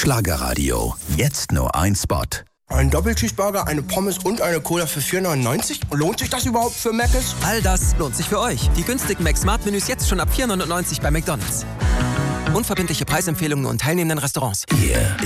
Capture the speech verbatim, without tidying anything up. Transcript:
Schlagerradio. Jetzt nur ein Spot. Ein Doppelcheeseburger, eine Pommes und eine Cola für vier neunundneunzig? Lohnt sich das überhaupt für Mc's? All das lohnt sich für euch. Die günstigen Mac-Smart-Menüs jetzt schon ab vier neunundneunzig bei McDonald's. Unverbindliche Preisempfehlungen und teilnehmenden Restaurants. Hier